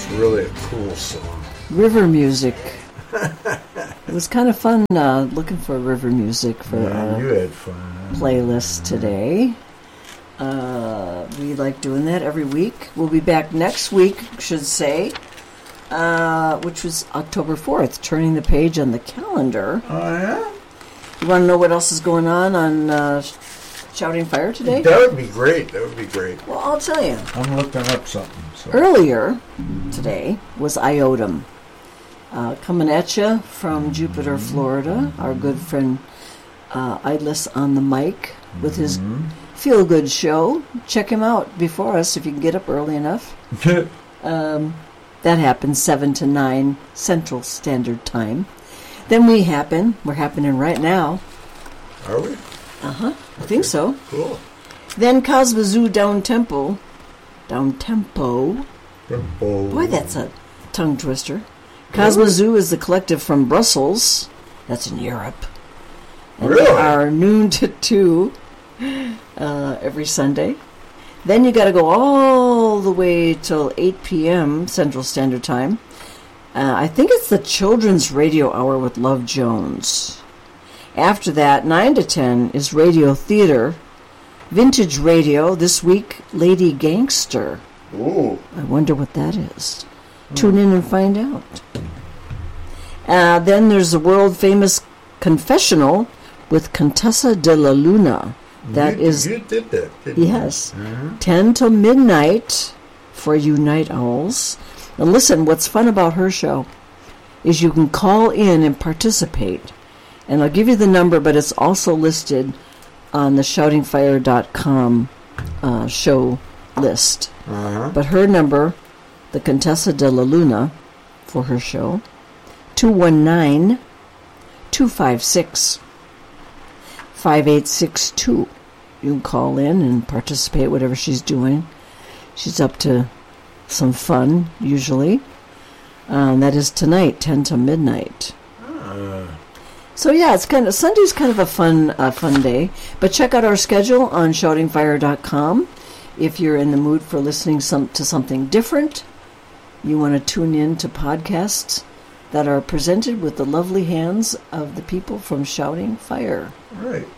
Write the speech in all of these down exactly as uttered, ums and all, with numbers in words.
really a cool song. River music. It was kind of fun uh, looking for river music for yeah, our you had fun. playlist today. Uh, we like doing that every week. We'll be back next week, should say, uh, which was October fourth, turning the page on the calendar. Oh, yeah? You want to know what else is going on on uh, Shouting Fire today? That would be great. That would be great. Well, I'll tell you. I'm looking up something. So. Earlier today was Iotum. Uh, coming at you from Jupiter, Florida, our good friend uh, Idlis on the mic with his Mm-hmm. feel-good show. Check him out before us if you can get up early enough. um, that happens seven to nine Central Standard Time. Then we happen. We're happening right now. Are we? Uh-huh. I think so. Cool. Then Cosmazoo Down Tempo. Down Tempo. Tempo. Boy, that's a tongue twister. Cosmazoo is the collective from Brussels. That's in Europe. And Really? they are noon to two uh, every Sunday. Then you got to go all the way till eight p.m. Central Standard Time. Uh, I think it's the Children's Radio Hour with Love Jones. After that, nine to ten is Radio Theater. Vintage Radio, this week, Lady Gangster. Ooh. I wonder what that is. Tune in and find out. Uh, then there's the world-famous Confessional with Contessa de la Luna. That you, is... You did that, didn't Yes. you? Mm-hmm. ten till midnight for you night owls. And listen, what's fun about her show is you can call in and participate. And I'll give you the number, but it's also listed on the shouting fire dot com uh, show list. Uh-huh. But her number, the Contessa de la Luna, for her show, two one nine, two five six, five eight six two. You can call in and participate, whatever she's doing. She's up to some fun, usually. Um, that is tonight, ten to midnight. Uh, So yeah, it's kind of Sunday's kind of a fun, uh, fun day. But check out our schedule on shouting fire dot com. If you're in the mood for listening some to something different, you want to tune in to podcasts that are presented with the lovely hands of the people from Shouting Fire. right.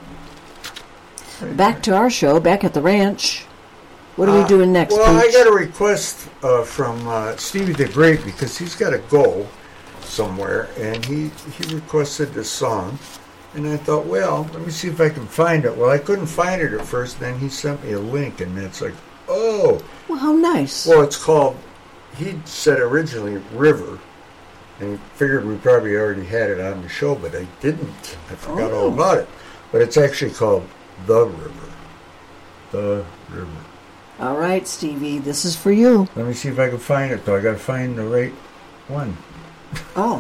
right. Back to our show, back at the ranch. What are we Uh, doing next, Well, I Pooch? got a request uh, from uh, Stevie the Great because he's got to go somewhere, and he, he requested this song. And I thought, well, let me see if I can find it. Well, I couldn't find it at first. Then he sent me a link, and it's like, oh. Well, how nice. Well, it's called, he said originally River, and he figured we probably already had it on the show, but I didn't. I forgot Oh. all about it. But it's actually called The River. The River. All right, Stevie, this is for you. Let me see if I can find it, though. I got to find the right one. Oh,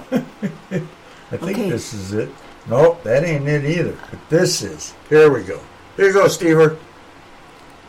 I think Okay. this is it. Nope, that ain't it either. But this is. Here we go. Here you go, Steve.